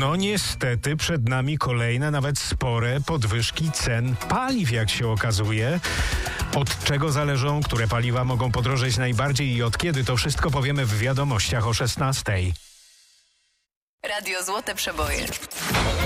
No niestety przed nami kolejne, nawet spore podwyżki cen paliw, jak się okazuje. Od czego zależą, które paliwa mogą podrożeć najbardziej i od kiedy, to wszystko powiemy w wiadomościach o 16:00. Radio Złote Przeboje.